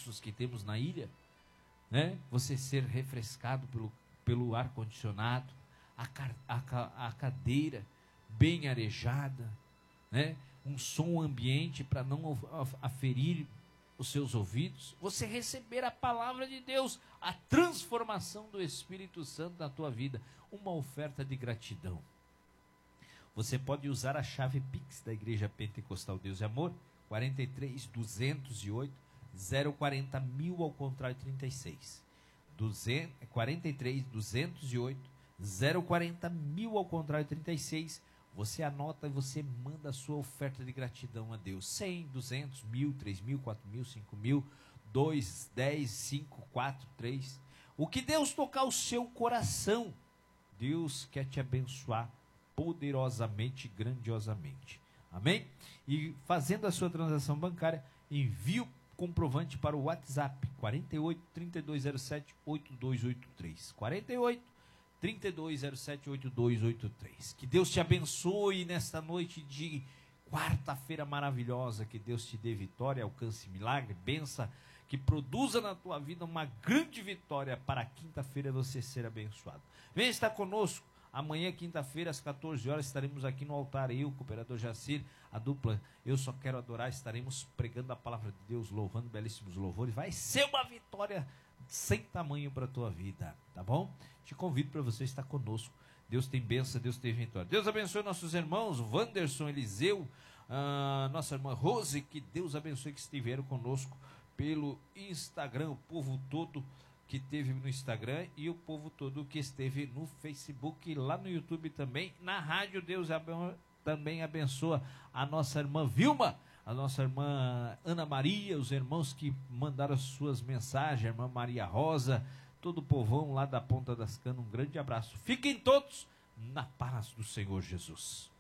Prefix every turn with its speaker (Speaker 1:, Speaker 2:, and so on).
Speaker 1: espaços que temos na ilha, né? Você ser refrescado pelo ar-condicionado, a cadeira bem arejada, né? Um som ambiente para não aferir os seus ouvidos, você receber a palavra de Deus, a transformação do Espírito Santo na tua vida, uma oferta de gratidão. Você pode usar a chave Pix da Igreja Pentecostal Deus e Amor, 43 208 040 1000 ao contrário 36. 43 208 040 1000 ao contrário 36. Você anota e você manda a sua oferta de gratidão a Deus. 100, 200, 1000, 3000, 4000, 5000, 2, 10, 5, 4, 3. O que Deus tocar o seu coração, Deus quer te abençoar poderosamente, grandiosamente. Amém? E fazendo a sua transação bancária, envie o comprovante para o WhatsApp 48 3207 8283. 48 3207 8283. Que Deus te abençoe nesta noite de quarta-feira maravilhosa. Que Deus te dê vitória, alcance milagre, benção, que produza na tua vida uma grande vitória para quinta-feira você ser abençoado. Venha estar conosco. Amanhã, quinta-feira, às 14 horas, estaremos aqui no altar. Eu, o cooperador Jacir, a dupla Eu Só Quero Adorar, estaremos pregando a palavra de Deus, louvando belíssimos louvores. Vai ser uma vitória sem tamanho para a tua vida, tá bom? Te convido para você estar conosco. Deus tem bênção, Deus tem vitória. Deus abençoe nossos irmãos, Wanderson, Eliseu, nossa irmã Rose, que Deus abençoe que estiveram conosco pelo Instagram, o povo todo que esteve no Instagram e o povo todo que esteve no Facebook, lá no YouTube também, na rádio. Deus também abençoa a nossa irmã Vilma, a nossa irmã Ana Maria, os irmãos que mandaram as suas mensagens, a irmã Maria Rosa, todo o povão lá da Ponta das Canas, um grande abraço. Fiquem todos na paz do Senhor Jesus.